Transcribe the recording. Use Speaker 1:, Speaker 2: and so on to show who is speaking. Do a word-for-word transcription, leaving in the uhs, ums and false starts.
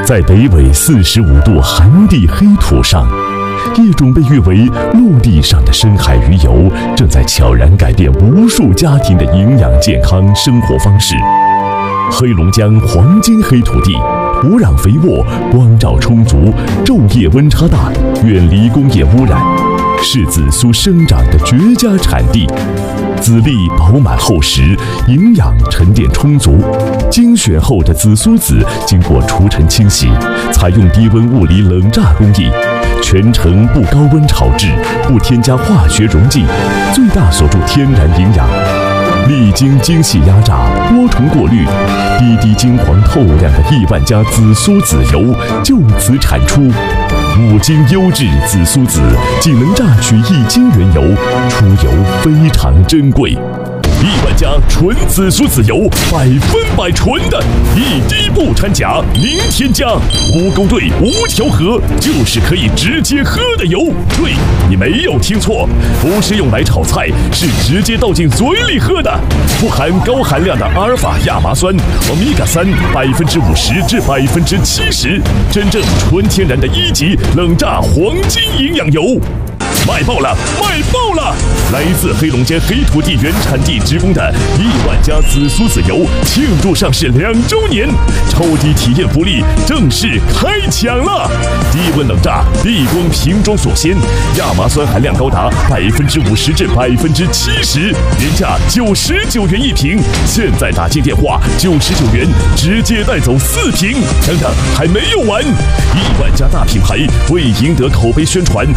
Speaker 1: 在北纬四十五度寒地黑土上，一种被誉为陆地上的深海鱼油，正在悄然改变无数家庭的营养健康生活方式。黑龙江黄金黑土地，土壤肥沃，光照充足，昼夜温差大，远离工业污染，是紫苏生长的绝佳产地。籽粒饱满厚实，营养沉淀充足。精选后的紫苏籽经过除尘清洗，采用低温物理冷榨工艺，全程不高温炒制，不添加化学溶剂，最大锁住天然营养。历经精细压榨、多重过滤，滴滴金黄透亮的亿万家紫苏籽油就此产出。五斤优质紫苏籽仅能榨取一斤原油，出油非常珍贵。亿万家纯紫苏籽油，百分百纯的，一滴不掺假，零添加，无勾兑，无调和，就是可以直接喝的油。对，你没有听错，不是用来炒菜，是直接倒进嘴里喝的，不含高含量的阿尔法亚麻酸、欧米伽三，百分之五十至百分之七十，真正纯天然的一级冷榨黄金营养油。卖爆了，卖爆了！来自黑龙江黑土地原产地直供的亿万家紫苏籽油庆祝上市两周年，超低体验福利正式开抢了！低温冷榨，避光瓶装锁鲜，亚麻酸含量高达百分之五十至百分之七十，原价九十九元一瓶，现在打进电话九十九元，直接带走四瓶。等等，还没有完！亿万家大品牌为赢得口碑宣传，